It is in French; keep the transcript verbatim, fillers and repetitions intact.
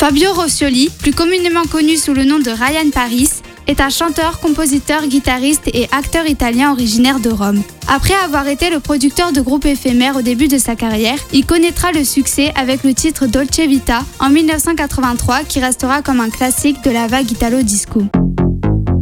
Fabio Rossioli, plus communément connu sous le nom de Ryan Paris, est un chanteur, compositeur, guitariste et acteur italien originaire de Rome. Après avoir été le producteur de groupes éphémères au début de sa carrière, il connaîtra le succès avec le titre Dolce Vita en mille neuf cent quatre-vingt-trois qui restera comme un classique de la vague italo-disco.